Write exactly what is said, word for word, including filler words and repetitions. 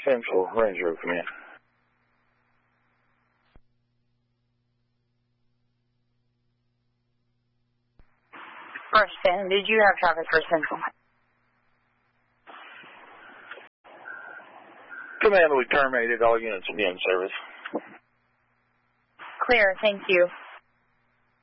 Central, Ranger, come in. First, Ben, did you have traffic for Central? Command, we terminated all units will be in service. Clear, thank you.